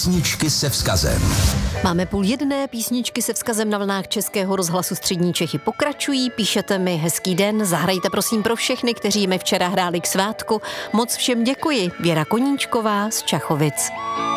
Písničky se vzkazem. Máme 12:30, písničky se vzkazem na vlnách Českého rozhlasu Střední Čechy pokračují. Píšete mi hezký den, zahrajte prosím pro všechny, kteří mi včera hráli k svátku. Moc všem děkuji. Věra Koníčková z Čachovic.